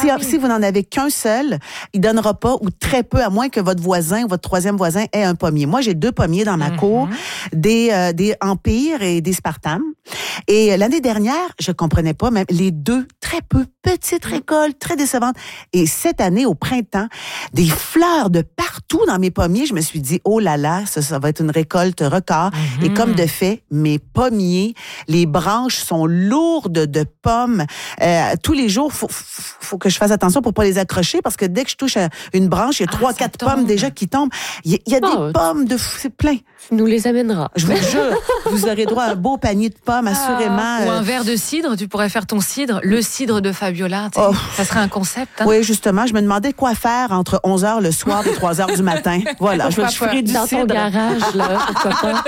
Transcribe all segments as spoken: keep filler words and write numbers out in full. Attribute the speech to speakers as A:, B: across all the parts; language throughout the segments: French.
A: si,
B: ah, oui.
A: si vous n'en avez qu'un seul, il donnera pas ou très peu, à moins que votre voisin ou votre troisième voisin ait un pommier. Moi, j'ai deux pommiers dans ma mm-hmm. cour, des, euh, des Empire et des Spartan. Et l'année dernière, je comprenais pas, même les deux, très peu, petites récoltes, très décevantes. Et cette année, au printemps, des fleurs de partout dans mes pommiers. Je me suis dit, oh là là, ça, ça va être une récolte record. Mm-hmm. Et comme de fait, mes pommiers, les branches sont lourdes de pommes. Euh, tous les jours, faut, faut que je fasse attention pour pas les accrocher parce que dès que je touche à une branche, il y a trois, ah, quatre tombe. pommes déjà qui tombent. Il y a, il y a oh, des pommes de fou, c'est plein.
B: Tu nous les amèneras.
A: Je vous jure, vous aurez droit à un beau panier de pommes, assurément.
C: Ah, ou un verre de cidre, tu pourrais faire ton cidre, le cidre de Fabiola. Oh. Ça serait un concept. Hein?
A: Oui, justement, je me demandais quoi faire entre onze heures le soir et trois heures du matin. Voilà, je, je ferai du
B: dans
A: cidre.
B: Dans ton garage, là, pourquoi pas.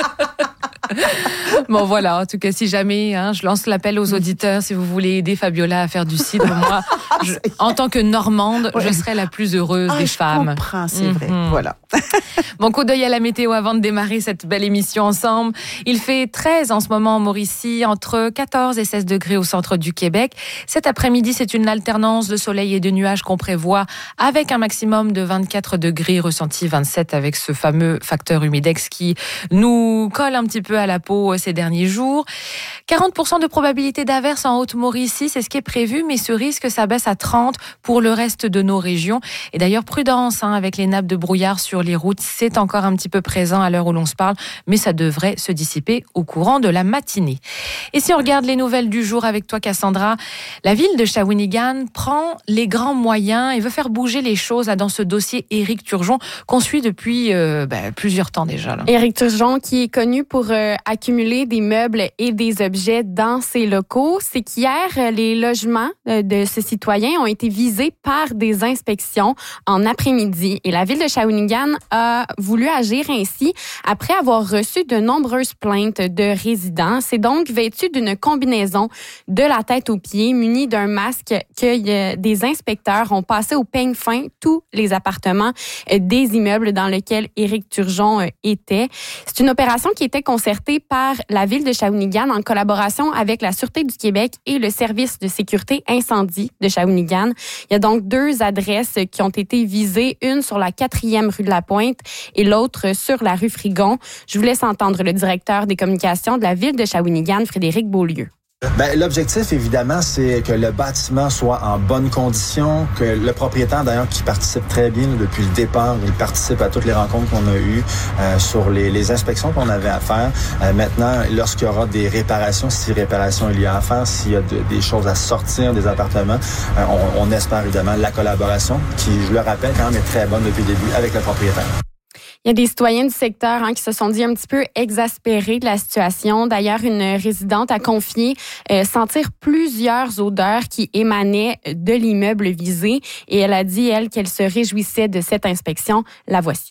C: Bon, voilà, en tout cas, si jamais, hein, je lance l'appel aux auditeurs, si vous voulez aider Fabiola à faire du cidre, moi, je, en tant que Normande, ouais. je serai la plus heureuse
A: ah,
C: des
A: je
C: femmes.
A: Je comprends, c'est mm-hmm. vrai, voilà.
C: Bon, coup d'œil à la météo avant de démarrer cette belle émission ensemble. Il fait treize en ce moment en Mauricie, entre quatorze et seize degrés au centre du Québec. Cet après-midi, c'est une alternance de soleil et de nuages qu'on prévoit avec un maximum de vingt-quatre degrés, ressenti vingt-sept avec ce fameux facteur humidex qui nous colle un petit peu à la peau ces derniers jours. quarante pour cent de probabilité d'averse en Haute-Mauricie, c'est ce qui est prévu, mais ce risque s'abaisse à trente pour le reste de nos régions. Et d'ailleurs, prudence hein, avec les nappes de brouillard sur les routes, c'est encore un petit peu présent à l'heure où l'on se parle, mais ça devrait se dissiper au courant de la matinée. Et si on regarde les nouvelles du jour avec toi, Cassandra, la ville de Shawinigan prend les grands moyens et veut faire bouger les choses là, dans ce dossier Éric Turgeon qu'on suit depuis euh, ben, plusieurs temps déjà. Là.
D: Éric Turgeon qui est connu pour euh, accumuler des meubles et des objets dans ses locaux. C'est qu'hier, les logements de ce citoyen ont été visés par des inspections en après-midi. Et la ville de Shawinigan a voulu agir ainsi après avoir reçu de nombreuses plaintes de résidents. C'est donc vêtu d'une combinaison de la tête aux pieds, muni d'un masque que des inspecteurs ont passé au peigne fin tous les appartements des immeubles dans lesquels Éric Turgeon était. C'est une opération qui était concertée par la ville de Shawinigan en collaboration avec la Sûreté du Québec et le service de sécurité incendie de Shawinigan. Il y a donc deux adresses qui ont été visées, une sur la quatrième rue de la Pointe et l'autre sur la rue Frigon. Je vous laisse entendre le directeur des communications de la ville de Shawinigan, Frédéric Beaulieu.
E: Ben, l'objectif, évidemment, c'est que le bâtiment soit en bonne condition, que le propriétaire, d'ailleurs, qui participe très bien là, depuis le départ, il participe à toutes les rencontres qu'on a eues euh, sur les, les inspections qu'on avait à faire. Euh, maintenant, lorsqu'il y aura des réparations, si réparations il y a à faire, s'il y a de, des choses à sortir des appartements, euh, on, on espère évidemment la collaboration, qui, je le rappelle, quand même est très bonne depuis le début avec le propriétaire.
D: Il y a des citoyens du secteur hein, qui se sont dit un petit peu exaspérés de la situation. D'ailleurs, une résidente a confié euh, sentir plusieurs odeurs qui émanaient de l'immeuble visé. Et elle a dit, elle, qu'elle se réjouissait de cette inspection. La voici.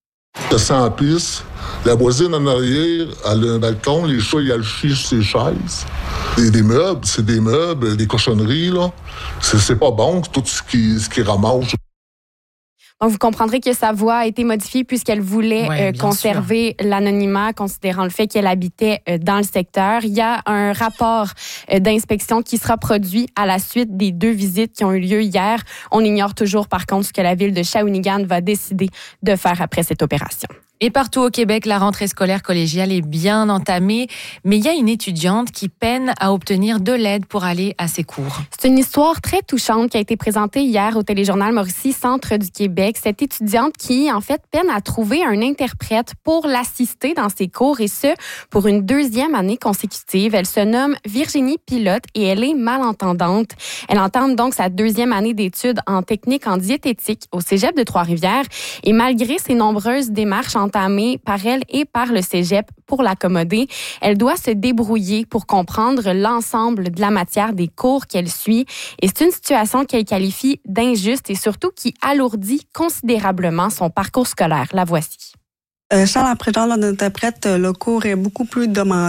F: Ça sent la pisse. La voisine en arrière, elle a un balcon. Les chats, ils chier sur ses chaises. Des, des meubles, c'est des meubles, des cochonneries, là. C'est, c'est pas bon, c'est tout ce qui, ce qui ramasse.
D: Donc, vous comprendrez que sa voix a été modifiée puisqu'elle voulait ouais, euh, conserver sûr. l'anonymat, considérant le fait qu'elle habitait euh, dans le secteur. Il y a un rapport euh, d'inspection qui sera produit à la suite des deux visites qui ont eu lieu hier. On ignore toujours, par contre, ce que la ville de Shawinigan va décider de faire après cette opération.
C: Et partout au Québec, la rentrée scolaire collégiale est bien entamée, mais il y a une étudiante qui peine à obtenir de l'aide pour aller à ses cours.
D: C'est une histoire très touchante qui a été présentée hier au téléjournal Mauricie, Centre du Québec. Cette étudiante qui, en fait, peine à trouver un interprète pour l'assister dans ses cours, et ce, pour une deuxième année consécutive. Elle se nomme Virginie Pilote et elle est malentendante. Elle entame donc sa deuxième année d'études en technique en diététique au Cégep de Trois-Rivières. Et malgré ses nombreuses démarches en entamée par elle et par le Cégep pour l'accommoder. Elle doit se débrouiller pour comprendre l'ensemble de la matière des cours qu'elle suit. Et c'est une situation qu'elle qualifie d'injuste et surtout qui alourdit considérablement son parcours scolaire. La voici.
G: Euh, sans la présence d'un interprète, le cours est beaucoup plus demandant.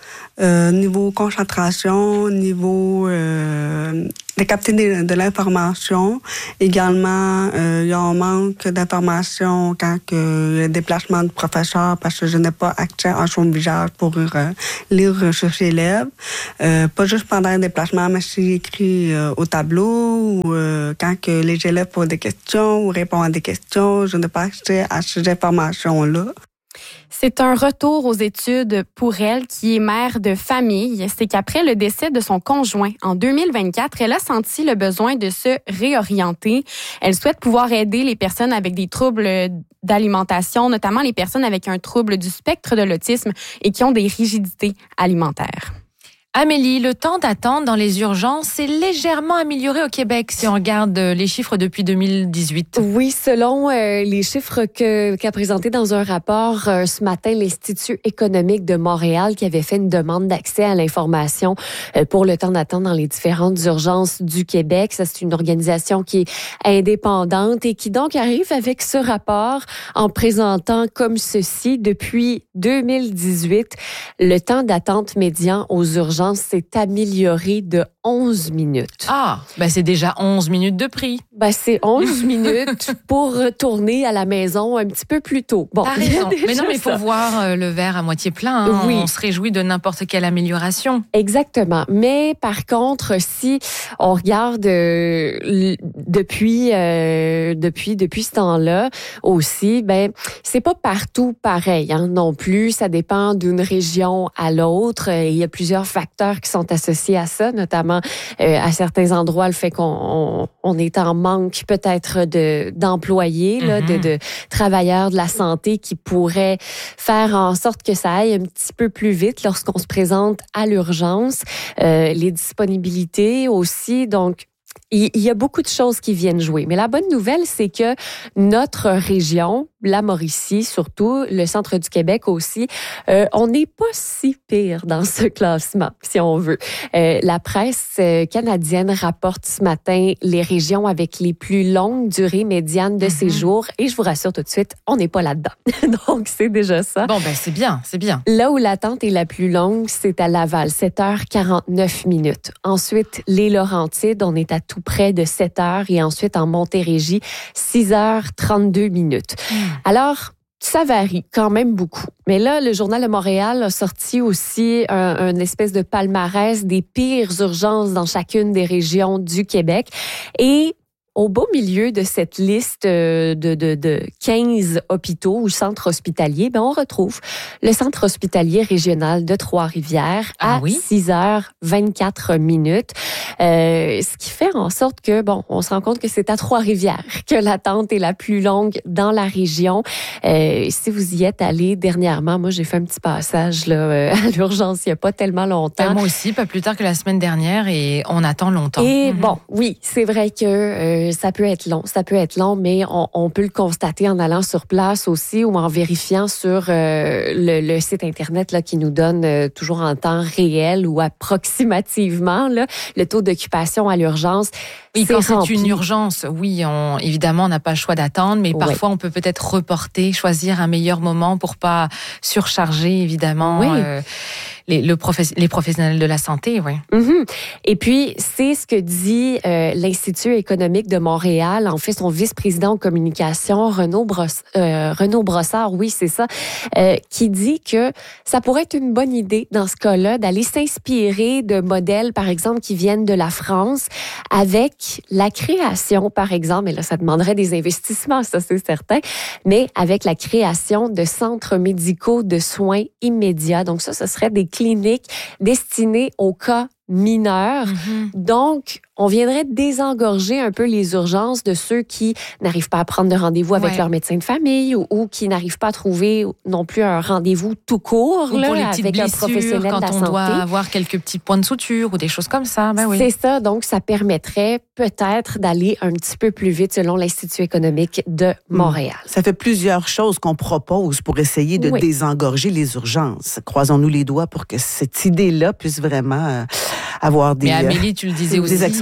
G: euh, niveau concentration, niveau euh, de capter de, de l'information. Également, euh, il y a un manque d'information quand il y a le déplacement du professeur parce que je n'ai pas accès à son visage pour euh, lire sur ses lèvres. Euh, pas juste pendant un déplacement, mais s'il écrit euh, au tableau ou euh, quand que les élèves posent des questions ou répondent à des questions, je n'ai pas accès à ces informations-là.
D: C'est un retour aux études pour elle, qui est mère de famille. C'est qu'après le décès de son conjoint en deux mille vingt-quatre, elle a senti le besoin de se réorienter. Elle souhaite pouvoir aider les personnes avec des troubles d'alimentation, notamment les personnes avec un trouble du spectre de l'autisme et qui ont des rigidités alimentaires.
C: Amélie, le temps d'attente dans les urgences s'est légèrement amélioré au Québec si on regarde les chiffres depuis deux mille dix-huit.
B: Oui, selon euh, les chiffres que, qu'a présenté dans un rapport euh, ce matin l'Institut économique de Montréal qui avait fait une demande d'accès à l'information euh, pour le temps d'attente dans les différentes urgences du Québec. Ça, c'est une organisation qui est indépendante et qui donc arrive avec ce rapport en présentant comme ceci. Depuis deux mille dix-huit, le temps d'attente médian aux urgences s'est amélioré de onze minutes.
C: Ah, ben c'est déjà onze minutes de prix.
B: Ben c'est onze minutes pour retourner à la maison un petit peu plus tôt. Bon,
C: t'as raison. Mais non, mais il faut voir le verre à moitié plein. Hein.
B: Oui.
C: On se réjouit de n'importe quelle amélioration.
B: Exactement. Mais par contre, si on regarde euh, depuis euh, depuis depuis ce temps-là aussi, ben c'est pas partout pareil hein, non plus. Ça dépend d'une région à l'autre. Il y a plusieurs facteurs qui sont associés à ça, notamment euh, à certains endroits le fait qu'on on, on est en manque peut-être de d'employés, là, mm-hmm. de, de travailleurs de la santé qui pourraient faire en sorte que ça aille un petit peu plus vite lorsqu'on se présente à l'urgence. Euh, les disponibilités aussi, donc il y a beaucoup de choses qui viennent jouer. Mais la bonne nouvelle, c'est que notre région, la Mauricie surtout, le centre du Québec aussi, euh, on n'est pas si pire dans ce classement, si on veut. Euh, la presse canadienne rapporte ce matin les régions avec les plus longues durées médianes de mm-hmm. séjour. Et je vous rassure tout de suite, on n'est pas là-dedans. Donc, c'est déjà ça.
C: Bon, ben c'est bien, c'est bien.
B: Là où l'attente est la plus longue, c'est à Laval, sept heures quarante-neuf minutes. Ensuite, les Laurentides, on est à tout près de sept heures et ensuite en Montérégie, six heures trente-deux minutes. Mmh. Alors, ça varie quand même beaucoup. Mais là, le Journal de Montréal a sorti aussi un, un espèce de palmarès des pires urgences dans chacune des régions du Québec. Et au beau milieu de cette liste de, de, de quinze hôpitaux ou centres hospitaliers, ben on retrouve le centre hospitalier régional de Trois-Rivières à ah oui? six heures vingt-quatre minutes. Euh, ce qui fait en sorte que, bon, on se rend compte que c'est à Trois-Rivières que l'attente est la plus longue dans la région. Euh, si vous y êtes allé dernièrement, moi, j'ai fait un petit passage là, à l'urgence il n'y a pas tellement longtemps.
C: Euh, moi aussi, pas plus tard que la semaine dernière et on attend longtemps.
B: Et mm-hmm. bon, oui, c'est vrai que euh, ça peut être long, ça peut être long, mais on, on peut le constater en allant sur place aussi ou en vérifiant sur euh, le, le site Internet là, qui nous donne euh, toujours en temps réel ou approximativement là, le taux d'occupation à l'urgence.
C: Oui, quand c'est une urgence, oui, on, évidemment, on n'a pas le choix d'attendre, mais parfois, oui. on peut peut-être reporter, choisir un meilleur moment pour pas surcharger, évidemment, oui. euh, les, le professe- les professionnels de la santé, oui.
B: Mm-hmm. Et puis, c'est ce que dit euh, l'Institut économique de Montréal, en fait, son vice-président en communication, Renaud, Bross- euh, Renaud Brossard, oui, c'est ça, euh, qui dit que ça pourrait être une bonne idée, dans ce cas-là, d'aller s'inspirer de modèles, par exemple, qui viennent de la France, avec la création, par exemple, et là, ça demanderait des investissements, ça c'est certain, mais avec la création de centres médicaux de soins immédiats. Donc ça, ce serait des cliniques destinées aux cas mineurs. Mm-hmm. Donc, on viendrait désengorger un peu les urgences de ceux qui n'arrivent pas à prendre de rendez-vous avec ouais. leur médecin de famille ou, ou qui n'arrivent pas à trouver non plus un rendez-vous tout court
C: ou
B: là,
C: pour les petites
B: avec un professionnel
C: quand
B: de la
C: on
B: santé.
C: Doit avoir quelques petits points de suture ou des choses comme ça. Ben oui.
B: C'est ça. Donc, ça permettrait peut-être d'aller un petit peu plus vite selon l'Institut économique de Montréal.
A: Ça fait plusieurs choses qu'on propose pour essayer de oui. désengorger les urgences. Croisons-nous les doigts pour que cette idée-là puisse vraiment euh, avoir des...
C: Mais Amélie, tu le disais aussi,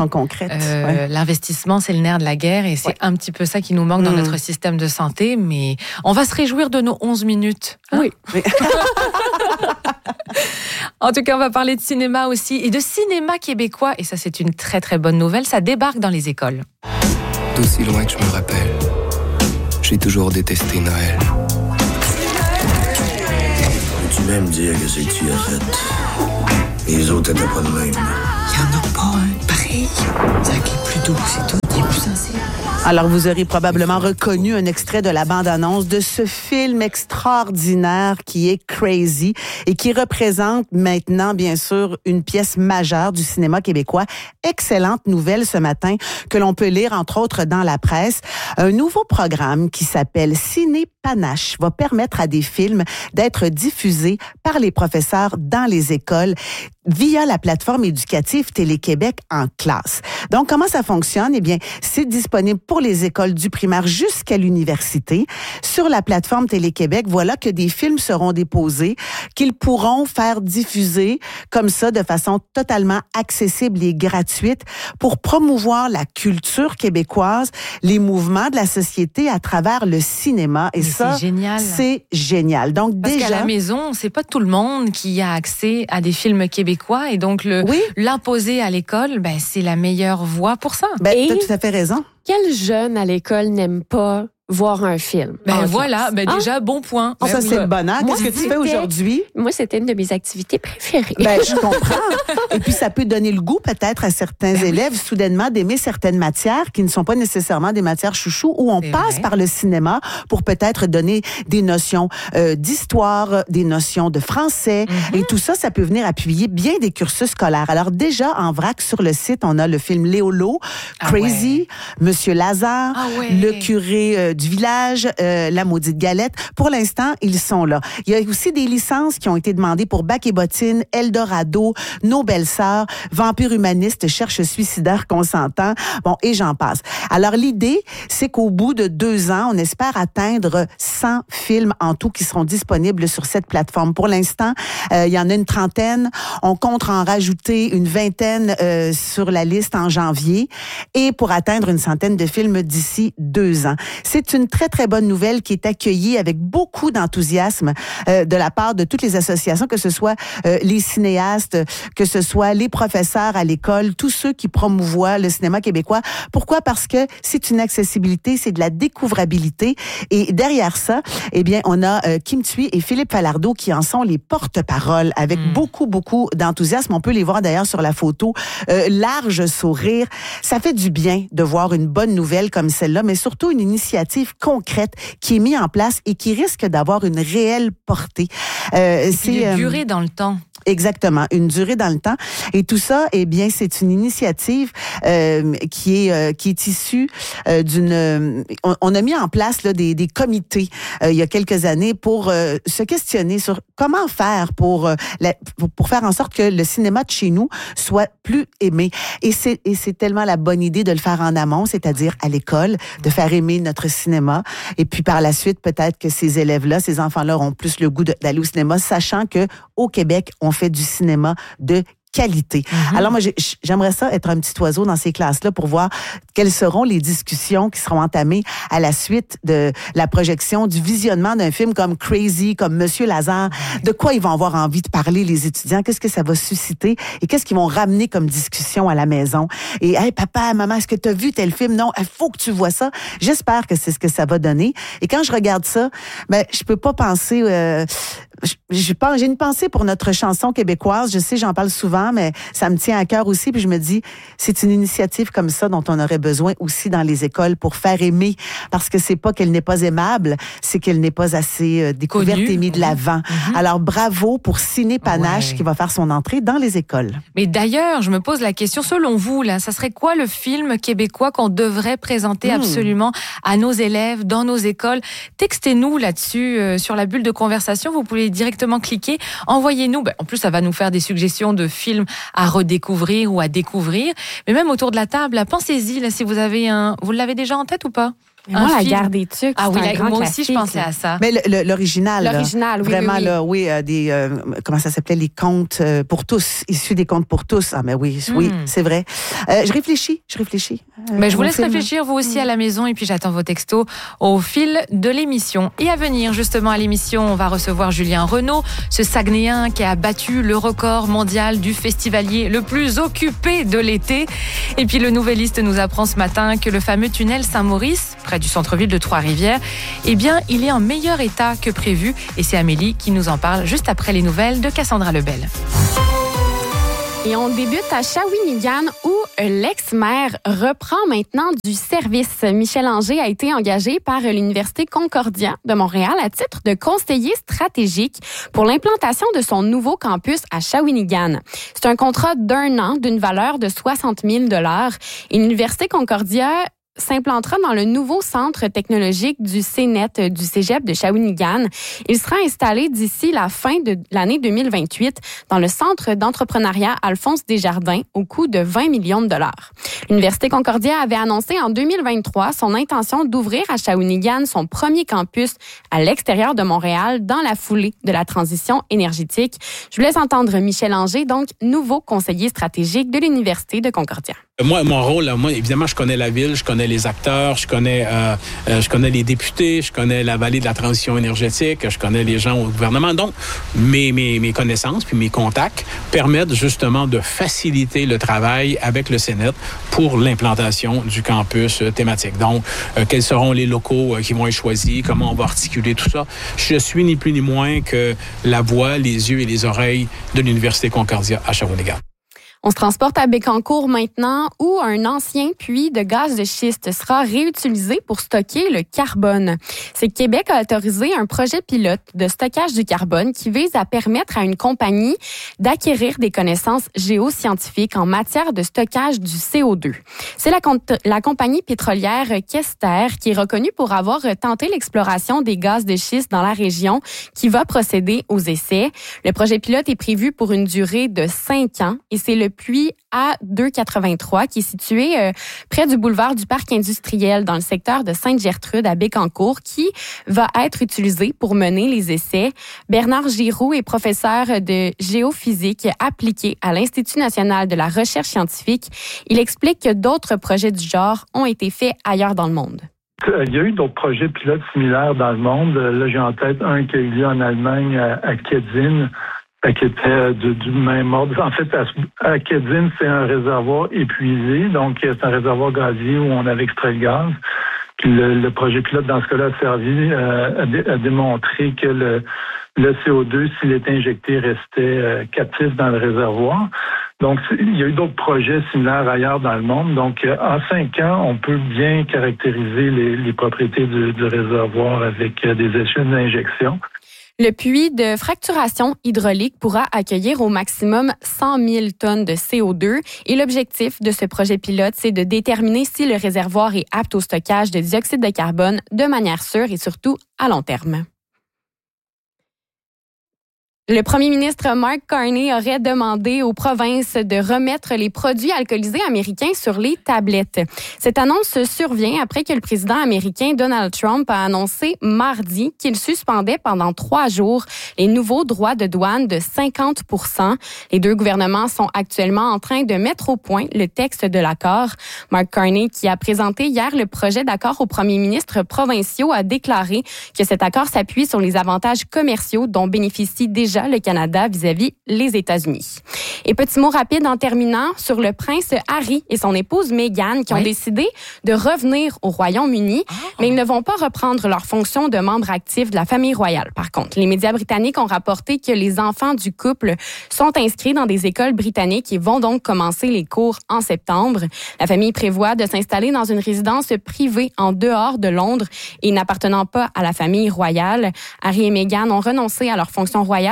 A: actions concrètes.
C: Euh,
A: ouais.
C: L'investissement, c'est le nerf de la guerre et c'est ouais. un petit peu ça qui nous manque dans mmh. notre système de santé. Mais on va se réjouir de nos onze minutes.
B: Hein? Oui.
A: oui.
C: En tout cas, on va parler de cinéma aussi et de cinéma québécois. Et ça, c'est une très, très bonne nouvelle. Ça débarque dans les écoles.
H: D'aussi loin que je me rappelle, j'ai toujours détesté Noël.
I: Tu m'aimes dire que c'est que tu as fait. Les autres n'étaient pas de même.
J: Il n'y en a pas un pareil. C'est qui est plus doux, c'est tout. Il est plus sensible.
A: Alors, vous aurez probablement reconnu un extrait de la bande-annonce de ce film extraordinaire qui est Crazy et qui représente maintenant, bien sûr, une pièce majeure du cinéma québécois. Excellente nouvelle ce matin que l'on peut lire, entre autres, dans la presse. Un nouveau programme qui s'appelle Ciné Panache va permettre à des films d'être diffusés par les professeurs dans les écoles via la plateforme éducative Télé-Québec en classe. Donc, comment ça fonctionne? Eh bien, c'est disponible pour les écoles du primaire jusqu'à l'université. Sur la plateforme Télé-Québec, voilà que des films seront déposés qu'ils pourront faire diffuser comme ça de façon totalement accessible et gratuite pour promouvoir la culture québécoise, les mouvements de la société à travers le cinéma. Et
C: Mais
A: ça,
C: c'est génial.
A: C'est génial. Donc,
C: Parce
A: déjà.
C: qu'à la maison, c'est pas tout le monde qui a accès à des films québécois. Et donc, le,
A: oui.
C: l'imposer à l'école, ben, c'est la meilleure voie pour ça.
A: Ben,
B: Et
A: tu as tout à fait raison.
B: Quel jeune à l'école n'aime pas voir un film?
C: Ben voilà, ben
B: ah.
C: déjà, bon point.
A: Ben ça,
C: oui.
A: c'est le bonheur. Qu'est-ce que tu fais aujourd'hui?
B: Moi, c'était une de mes activités préférées.
A: Ben, je comprends. Et puis, ça peut donner le goût, peut-être, à certains ben élèves, oui. soudainement, d'aimer certaines matières qui ne sont pas nécessairement des matières chouchou, où on c'est passe vrai. Par le cinéma pour peut-être donner des notions euh, d'histoire, des notions de français. Mm-hmm. Et tout ça, ça peut venir appuyer bien des cursus scolaires. Alors, déjà, en vrac, sur le site, on a le film Léolo, Crazy, ah ouais. Monsieur Lazare,
C: ah ouais.
A: le curé euh, du village, euh, la maudite galette. Pour l'instant, ils sont là. Il y a aussi des licences qui ont été demandées pour Bac et Bottine, Eldorado, Nos Belles-Sœurs, Vampire humaniste, Cherche suicidaire consentant, bon, et j'en passe. Alors, l'idée, c'est qu'au bout de deux ans, on espère atteindre cent films en tout qui seront disponibles sur cette plateforme. Pour l'instant, euh, il y en a une trentaine. On compte en rajouter une vingtaine euh, sur la liste en janvier et pour atteindre une centaine de films d'ici deux ans. C'est une très, très bonne nouvelle qui est accueillie avec beaucoup d'enthousiasme euh, de la part de toutes les associations, que ce soit euh, les cinéastes, que ce soit les professeurs à l'école, tous ceux qui promouvoient le cinéma québécois. Pourquoi? Parce que c'est une accessibilité, c'est de la découvrabilité. Et derrière ça, eh bien, on a euh, Kim Thuy et Philippe Falardeau qui en sont les porte-paroles avec mmh. beaucoup, beaucoup d'enthousiasme. On peut les voir d'ailleurs sur la photo. Euh, large sourire. Ça fait du bien de voir une bonne nouvelle comme celle-là, mais surtout une initiative concrète qui est mise en place et qui risque d'avoir une réelle portée.
C: Euh, c'est une durée euh, dans le temps.
A: Exactement, une durée dans le temps. Et tout ça, eh bien, c'est une initiative euh, qui est euh, qui est issue euh, d'une. Euh, on, on a mis en place là des, des comités euh, il y a quelques années pour euh, se questionner sur comment faire pour, euh, la, pour pour faire en sorte que le cinéma de chez nous soit plus aimé. Et c'est et c'est tellement la bonne idée de le faire en amont, c'est-à-dire à l'école, de faire aimer notre cinéma. Et puis par la suite, peut-être que ces élèves-là, ces enfants-là, auront plus le goût de, d'aller au cinéma, sachant que au Québec, on fait du cinéma de qualité. Mm-hmm. Alors moi, j'ai, j'aimerais ça être un petit oiseau dans ces classes-là pour voir quelles seront les discussions qui seront entamées à la suite de la projection, du visionnement d'un film comme Crazy, comme Monsieur Lazare. De quoi ils vont avoir envie de parler, les étudiants? Qu'est-ce que ça va susciter? Et qu'est-ce qu'ils vont ramener comme discussion à la maison? Et, hey, papa, maman, est-ce que tu as vu tel film? Non, il faut que tu vois ça. J'espère que c'est ce que ça va donner. Et quand je regarde ça, ben, je peux pas penser... Euh, je, je pense, j'ai une pensée pour notre chanson québécoise. Je sais, j'en parle souvent, mais ça me tient à cœur aussi. Puis je me dis, c'est une initiative comme ça dont on aurait besoin aussi dans les écoles pour faire aimer. Parce que c'est pas qu'elle n'est pas aimable, c'est qu'elle n'est pas assez euh, découverte Connue. Et mise de l'avant. Mm-hmm. Alors bravo pour Ciné Panache ouais. qui va faire son entrée dans les écoles.
C: Mais d'ailleurs, je me pose la question, selon vous, là, ça serait quoi le film québécois qu'on devrait présenter mmh. absolument à nos élèves, dans nos écoles? Textez-nous là-dessus, euh, sur la bulle de conversation. Vous pouvez directement cliquer. Envoyez-nous. Ben, en plus, ça va nous faire des suggestions de films à redécouvrir ou à découvrir. Mais même autour de la table, là, pensez-y, là, si vous avez un, vous l'avez déjà en tête ou pas?
D: Moi, la guerre des tucs,
C: ah
D: c'est
C: oui,
D: un
C: la,
D: grand
C: moi
D: classique.
C: aussi je pensais à ça.
A: Mais le, le, l'original,
D: l'original,
A: là,
D: oui,
A: vraiment
D: oui, oui.
A: là, oui, euh, des euh, comment ça s'appelait, les contes euh, pour tous, issus des contes pour tous. Ah mais oui, mm. oui, c'est vrai. Euh, je réfléchis, je réfléchis.
C: Euh, mais je vous laisse film. réfléchir vous aussi mm. à la maison et puis j'attends vos textos au fil de l'émission. Et à venir justement à l'émission, on va recevoir Julien Renaud, ce Saguenéen qui a battu le record mondial du festivalier le plus occupé de l'été. Et puis le Nouvelliste nous apprend ce matin que le fameux tunnel Saint-Maurice, près du centre-ville de Trois-Rivières, eh bien, il est en meilleur état que prévu. Et c'est Amélie qui nous en parle juste après les nouvelles de Cassandra Lebel.
D: Et on débute à Shawinigan où l'ex-maire reprend maintenant du service. Michel Anger a été engagé par l'Université Concordia de Montréal à titre de conseiller stratégique pour l'implantation de son nouveau campus à Shawinigan. C'est un contrat d'un an d'une valeur de soixante mille dollars. Et l'Université Concordia s'implantera dans le nouveau centre technologique du C N E T du Cégep de Shawinigan. Il sera installé d'ici la fin de l'année deux mille vingt-huit dans le centre d'entrepreneuriat Alphonse Desjardins au coût de vingt millions de dollars. L'Université Concordia avait annoncé en deux mille vingt-trois son intention d'ouvrir à Shawinigan son premier campus à l'extérieur de Montréal dans la foulée de la transition énergétique. Je vous laisse entendre Michel Anger, donc nouveau conseiller stratégique de l'Université de Concordia.
K: Moi, mon rôle, moi, évidemment, je connais la ville, je connais les acteurs, je connais, euh, euh, je connais les députés, je connais la vallée de la transition énergétique, je connais les gens au gouvernement. Donc, mes, mes, mes connaissances puis mes contacts permettent justement de faciliter le travail avec le C N E T pour l'implantation du campus euh, thématique. Donc, euh, quels seront les locaux euh, qui vont être choisis, comment on va articuler tout ça. Je suis ni plus ni moins que la voix, les yeux et les oreilles de l'Université Concordia à Shawinigan.
D: On se transporte à Bécancour maintenant où un ancien puits de gaz de schiste sera réutilisé pour stocker le carbone. C'est que Québec a autorisé un projet pilote de stockage du carbone qui vise à permettre à une compagnie d'acquérir des connaissances géoscientifiques en matière de stockage du C O deux. C'est la, la compagnie pétrolière Kester qui est reconnue pour avoir tenté l'exploration des gaz de schiste dans la région qui va procéder aux essais. Le projet pilote est prévu pour une durée de cinq ans et c'est le puits A deux quatre-vingt-trois qui est situé euh, près du boulevard du Parc industriel dans le secteur de Sainte-Gertrude à Bécancour qui va être utilisé pour mener les essais. Bernard Giroux est professeur de géophysique appliquée à l'Institut national de la recherche scientifique. Il explique que d'autres projets du genre ont été faits ailleurs dans le monde.
L: Il y a eu d'autres projets pilotes similaires dans le monde. Là, j'ai en tête un qui a eu lieu en Allemagne à, à Kedin, qui était du, du même ordre. En fait, à, à Kedin, c'est un réservoir épuisé, donc c'est un réservoir gazier où on avait extrait le gaz. Puis le, le projet pilote, dans ce cas-là, a servi euh, à, dé, à démontrer que le, le C O deux, s'il était injecté, restait euh, captif dans le réservoir. Donc, il y a eu d'autres projets similaires ailleurs dans le monde. Donc, euh, en cinq ans, on peut bien caractériser les, les propriétés du, du réservoir avec euh, des échelles d'injection.
D: Le puits de fracturation hydraulique pourra accueillir au maximum cent mille tonnes de C O deux et l'objectif de ce projet pilote, c'est de déterminer si le réservoir est apte au stockage de dioxyde de carbone de manière sûre et surtout à long terme. Le premier ministre Mark Carney aurait demandé aux provinces de remettre les produits alcoolisés américains sur les tablettes. Cette annonce survient après que le président américain Donald Trump a annoncé mardi qu'il suspendait pendant trois jours les nouveaux droits de douane de cinquante pour cent. Les deux gouvernements sont actuellement en train de mettre au point le texte de l'accord. Mark Carney, qui a présenté hier le projet d'accord aux premiers ministres provinciaux, a déclaré que cet accord s'appuie sur les avantages commerciaux dont bénéficie déjà le Canada vis-à-vis les États-Unis. Et petit mot rapide en terminant sur le prince Harry et son épouse Meghan qui oui. ont décidé de revenir au Royaume-Uni, oh. mais ils ne vont pas reprendre leur fonction de membres actifs de la famille royale. Par contre, les médias britanniques ont rapporté que les enfants du couple sont inscrits dans des écoles britanniques et vont donc commencer les cours en septembre. La famille prévoit de s'installer dans une résidence privée en dehors de Londres et n'appartenant pas à la famille royale. Harry et Meghan ont renoncé à leur fonction royale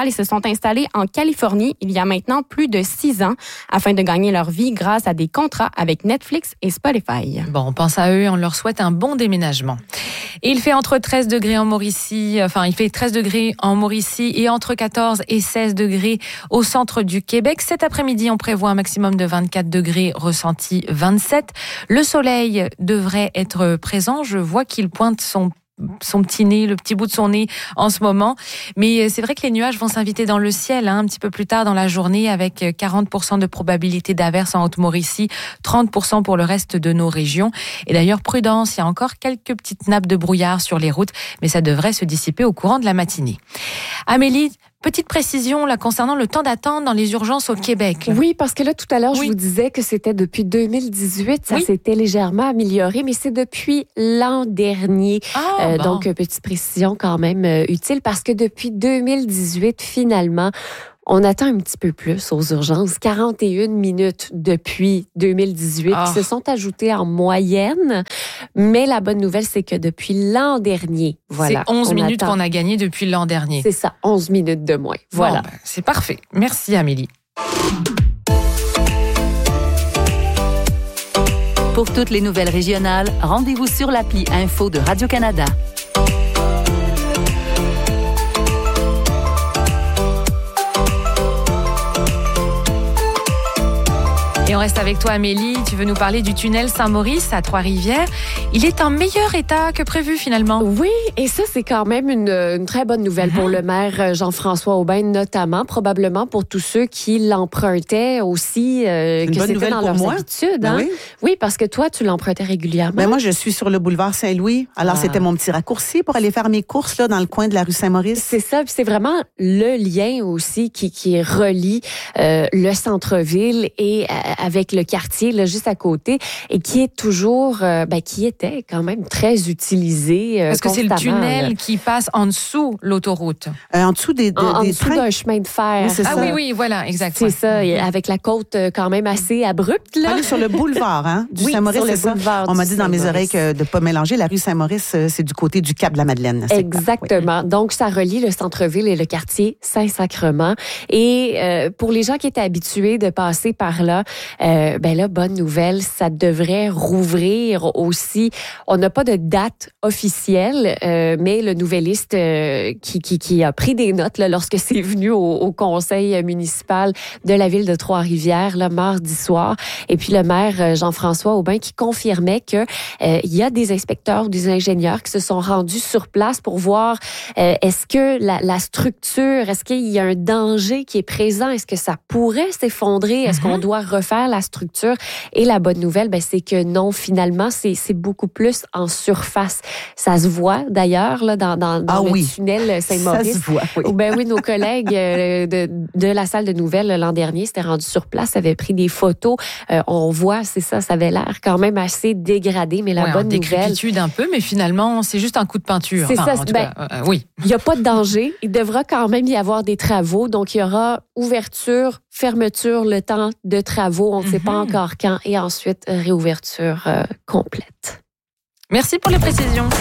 D: et se sont installés en Californie il y a maintenant plus de six ans afin de gagner leur vie grâce à des contrats avec Netflix et Spotify.
C: Bon, on pense à eux et on leur souhaite un bon déménagement. Et il fait entre treize degrés en Mauricie, enfin il fait treize degrés en Mauricie et entre quatorze et seize degrés au centre du Québec. Cet après-midi, on prévoit un maximum de vingt-quatre degrés, ressenti vingt-sept. Le soleil devrait être présent. Je vois qu'il pointe son son petit nez, le petit bout de son nez en ce moment. Mais c'est vrai que les nuages vont s'inviter dans le ciel hein, un petit peu plus tard dans la journée avec quarante pour cent de probabilité d'averse en Haute-Mauricie, trente pour cent pour le reste de nos régions. Et d'ailleurs, prudence, il y a encore quelques petites nappes de brouillard sur les routes, mais ça devrait se dissiper au courant de la matinée. Amélie, petite précision là concernant le temps d'attente dans les urgences au Québec. Là.
B: Oui, parce que là, tout à l'heure,
C: oui.
B: je vous disais que c'était depuis deux mille dix-huit. Ça
C: oui.
B: s'était légèrement amélioré, mais c'est depuis l'an dernier.
C: Ah,
B: euh,
C: bon.
B: Donc, petite précision quand même euh, utile parce que depuis deux mille dix-huit, finalement, on attend un petit peu plus aux urgences. quarante et une minutes depuis deux mille dix-huit
C: ah.
B: qui se sont ajoutées en moyenne. Mais la bonne nouvelle, c'est que depuis l'an dernier, voilà.
C: C'est onze minutes
B: attend.
C: qu'on a gagné depuis l'an dernier.
B: C'est ça, onze minutes de moins. Voilà.
C: Bon, ben, c'est parfait. Merci Amélie.
M: Pour toutes les nouvelles régionales, rendez-vous sur l'appli Info de Radio-Canada.
C: Et on reste avec toi, Amélie. Tu veux nous parler du tunnel Saint-Maurice à Trois-Rivières. Il est en meilleur état que prévu, finalement.
B: Oui, et ça, c'est quand même une, une très bonne nouvelle mm-hmm. pour le maire Jean-François Aubin, notamment, probablement pour tous ceux qui l'empruntaient aussi, euh, que c'était dans leurs moi. habitudes. Hein? Ben oui. oui, parce que toi, tu l'empruntais régulièrement.
A: Ben moi, je suis sur le boulevard Saint-Louis. Alors, ah. c'était mon petit raccourci pour aller faire mes courses là, dans le coin de la rue Saint-Maurice.
B: C'est ça, puis c'est vraiment le lien aussi qui, qui relie euh, le centre-ville et euh, avec le quartier là, juste à côté et qui est toujours, euh, ben, qui était quand même très utilisé. Euh,
C: Parce que c'est le tunnel
B: là.
C: qui passe en dessous l'autoroute.
A: Euh, en dessous des, de,
B: en, en
A: des
B: dessous
A: trains.
B: d'un chemin de fer.
A: Oui, c'est
C: ah
A: ça.
C: oui, oui, voilà, exact.
B: C'est
C: ouais.
B: ça, mm-hmm. avec la côte quand même assez abrupte. Là.
A: Aller sur le boulevard hein, du
B: oui,
A: Saint-Maurice, c'est ça. On m'a dit dans mes oreilles que de ne pas mélanger. La rue Saint-Maurice, c'est du côté du Cap de la Madeleine.
B: Exactement. Oui. Donc, ça relie le centre-ville et le quartier Saint-Sacrement. Et euh, pour les gens qui étaient habitués de passer par là, euh, ben là, bonne nouvelle, ça devrait rouvrir aussi. On n'a pas de date officielle, euh, mais le nouvelliste euh, qui, qui, qui a pris des notes là, lorsque c'est venu au, au conseil municipal de la ville de Trois-Rivières, le mardi soir, et puis le maire Jean-François Aubin qui confirmait que euh, il y a des inspecteurs ou des ingénieurs qui se sont rendus sur place pour voir euh, est-ce que la, la structure, est-ce qu'il y a un danger qui est présent, est-ce que ça pourrait s'effondrer, est-ce mm-hmm. qu'on doit refaire la structure? Et la bonne nouvelle, ben, c'est que non, finalement, c'est, c'est beaucoup plus en surface. Ça se voit d'ailleurs là, dans, dans, dans
A: ah,
B: le
A: oui.
B: tunnel Saint-Maurice.
A: Ça se voit, oui.
B: Ben oui, nos collègues euh, de, de la salle de nouvelles l'an dernier s'étaient rendus sur place, avaient pris des photos. Euh, on voit, c'est ça, ça avait l'air quand même assez dégradé, mais la
C: ouais,
B: bonne
C: en
B: nouvelle...
C: décrépitude un peu, mais finalement, c'est juste un coup de peinture.
B: C'est
C: enfin,
B: ça,
C: en tout
B: ben,
C: cas, euh, oui.
B: Il n'y a pas de danger. Il devra quand même y avoir des travaux. Donc, il y aura ouverture, fermeture, le temps de travaux. On ne mm-hmm. sait pas encore quand. Et ensuite, réouverture euh, complète.
C: Merci pour les précisions.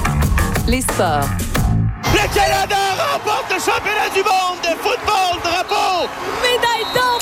M: Les sports.
N: Le Canada remporte le championnat du monde de football drapeau.
B: Médaille d'or.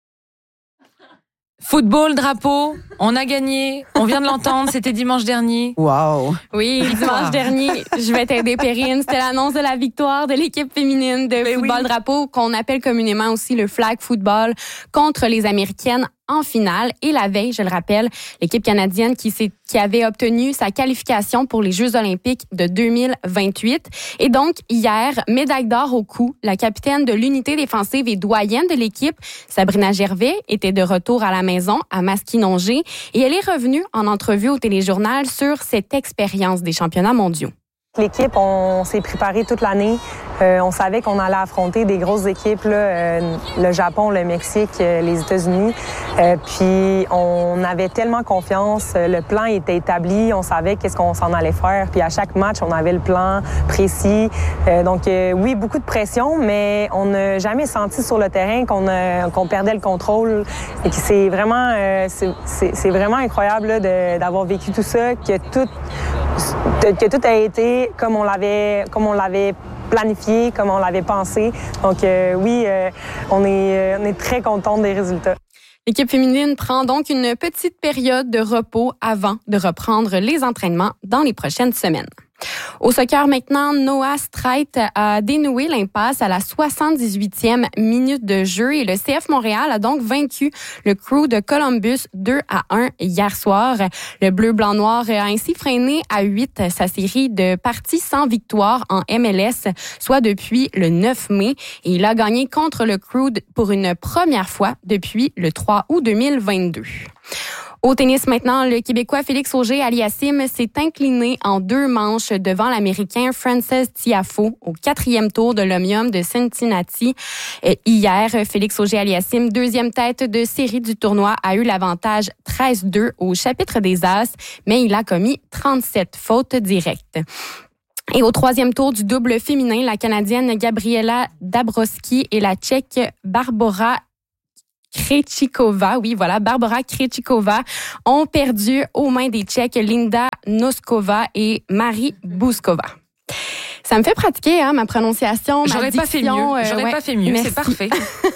C: Football, drapeau, on a gagné, on vient de l'entendre, c'était dimanche dernier.
A: Wow.
D: Oui, dimanche dernier, je vais t'aider, Perrine. C'était l'annonce de la victoire de l'équipe féminine de Mais football oui. drapeau, qu'on appelle communément aussi le flag football, contre les Américaines en finale. Et la veille, je le rappelle, l'équipe canadienne qui, s'est, qui avait obtenu sa qualification pour les Jeux olympiques de deux mille vingt-huit. Et donc, hier, médaille d'or au cou, la capitaine de l'unité défensive et doyenne de l'équipe, Sabrina Gervais, était de retour à la maison à Masquinongé. Et elle est revenue en entrevue au téléjournal sur cette expérience des championnats mondiaux.
O: L'équipe, on s'est préparé toute l'année. Euh, on savait qu'on allait affronter des grosses équipes, là, euh, le Japon, le Mexique, euh, les États-Unis. Euh, puis on avait tellement confiance. Le plan était établi. On savait qu'est-ce qu'on s'en allait faire. Puis à chaque match, on avait le plan précis. Euh, donc euh, oui, beaucoup de pression, mais on n'a jamais senti sur le terrain qu'on, euh, qu'on perdait le contrôle. Et que c'est vraiment, euh, c'est, c'est, c'est vraiment incroyable là, de, d'avoir vécu tout ça, que tout, que tout a été comme on l'avait, comme on l'avait planifié, comme on l'avait pensé. Donc euh, oui, euh, on est, on est très contents des résultats.
D: L'équipe féminine prend donc une petite période de repos avant de reprendre les entraînements dans les prochaines semaines. Au soccer maintenant, Noah Strait a dénoué l'impasse à la soixante-dix-huitième minute de jeu et le C F Montréal a donc vaincu le Crew de Columbus deux à un hier soir. Le bleu-blanc-noir a ainsi freiné à huit sa série de parties sans victoire en M L S, soit depuis le neuf mai. Et il a gagné contre le Crew pour une première fois depuis le trois août deux mille vingt-deux. Au tennis maintenant, le Québécois Félix Auger-Aliassime s'est incliné en deux manches devant l'Américain Frances Tiafoe au quatrième tour de l'Omnium de Cincinnati. Hier, Félix Auger-Aliassime, deuxième tête de série du tournoi, a eu l'avantage treize deux au chapitre des As, mais il a commis trente-sept fautes directes. Et au troisième tour du double féminin, la Canadienne Gabriela Dabrowski et la Tchèque Barbora Krejcikova, oui, voilà, Barbara Krejcikova ont perdu aux mains des Tchèques Linda Noskova et Marie Bouskova. Ça me fait pratiquer hein, ma prononciation, ma
C: J'aurais
D: diction.
C: pas fait mieux. J'aurais
D: euh, ouais,
C: pas fait mieux.
D: merci.
C: C'est parfait.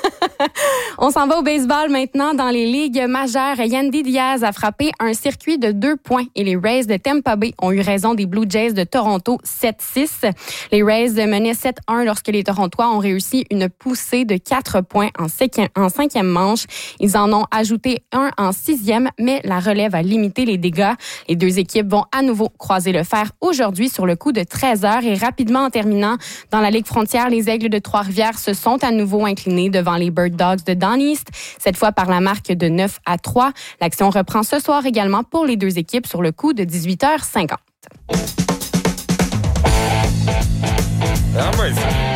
D: On s'en va au baseball maintenant dans les ligues majeures. Yandy Diaz a frappé un circuit de deux points et les Rays de Tampa Bay ont eu raison des Blue Jays de Toronto sept six. Les Rays menaient sept un lorsque les Torontois ont réussi une poussée de quatre points en cinquième, en cinquième manche. Ils en ont ajouté un en sixième, mais la relève a limité les dégâts. Les deux équipes vont à nouveau croiser le fer aujourd'hui sur le coup de treize heures et rapidement en terminant dans la Ligue frontière, les Aigles de Trois-Rivières se sont à nouveau inclinés devant les Bird Dogs de Don East, cette fois par la marque de neuf à trois. L'action reprend ce soir également pour les deux équipes sur le coup de dix-huit heures cinquante.
P: Ah,